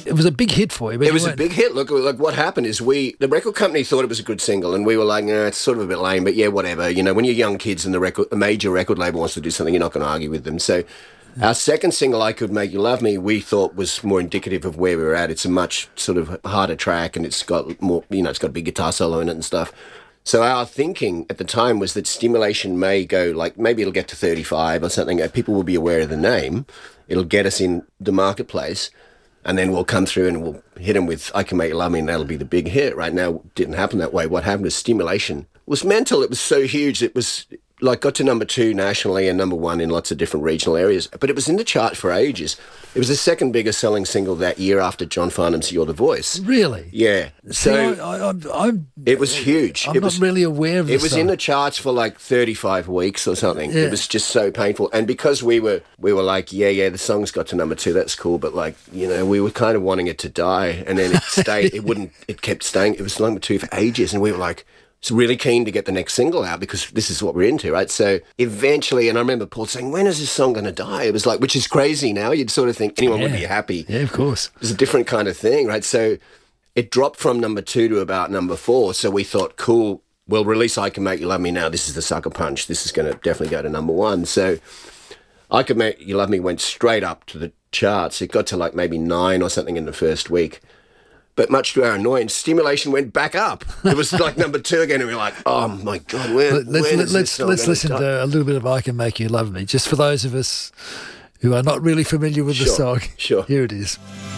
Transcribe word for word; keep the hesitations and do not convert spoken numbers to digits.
it was a big hit for you. But it you was a weren't- big hit. Look, look, what happened is we, the record company thought it was a good single, and we were like, nah, it's sort of a bit lame, but yeah, whatever. You know, when you're young kids and the record, a major record label wants to do something, you're not going to argue with them. So our second single, I Could Make You Love Me, we thought was more indicative of where we were at. It's a much sort of harder track, and it's got more, you know, it's got a big guitar solo in it and stuff. So our thinking at the time was that Stimulation may go, like, maybe it'll get to thirty-five or something. People will be aware of the name. It'll get us in the marketplace, and then we'll come through and we'll hit them with I Can Make You Love Me, and that'll be the big hit. Right now, it didn't happen that way. What happened was Stimulation was mental. It was so huge. It was, like, got to number two nationally and number one in lots of different regional areas. But it was in the chart for ages. It was the second biggest selling single that year after John Farnham's You're the Voice. Really? Yeah. So So I, I, I'm, I'm, it was huge. I'm it not was, really aware of this It was song. in the charts for like thirty-five weeks or something. Yeah. It was just so painful. And because we were we were like, yeah, yeah, the song's got to number two, that's cool. But like, you know, we were kind of wanting it to die. And then it stayed, it wouldn't, it kept staying. It was number two for ages. And we were like, it's really keen to get the next single out because this is what we're into, right? So eventually, and I remember Paul saying, when is this song going to die? It was like, which is crazy now. You'd sort of think anyone would Yeah. be happy. Yeah, of course. It was a different kind of thing, right? So it dropped from number two to about number four. So we thought, cool, we'll release I Can Make You Love Me now. This is the sucker punch. This is going to definitely go to number one. So I Can Make You Love Me went straight up to the charts. It got to like maybe nine or something in the first week. But much to our annoyance, Stimulation went back up. It was like number two again, and we were like, "Oh my god, where, Let- Let's, when let, is let's, this song let's gonna listen die?" to a little bit of I Can Make You Love Me, just for those of us who are not really familiar with the Sure, song. sure. Here it is.